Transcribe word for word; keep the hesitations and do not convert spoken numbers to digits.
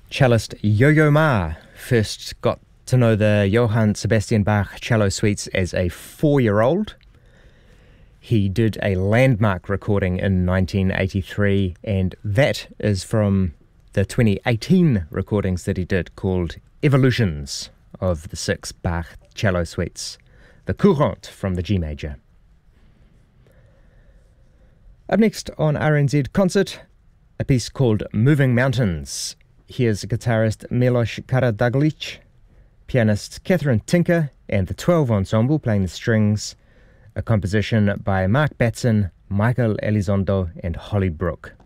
Cellist Yo-Yo Ma first got to know the Johann Sebastian Bach cello suites as a four-year-old. He did a landmark recording in nineteen eighty-three, and that is from the twenty eighteen recordings that he did called Evolutions of the six Bach cello suites, the Courante from the G major. Up next on R N Z Concert, a piece called Moving Mountains. Here's guitarist Milos Karadaglic, pianist Catherine Tinker, and the twelve Ensemble playing the strings, a composition by Mark Batson, Michael Elizondo, and Holly Brook.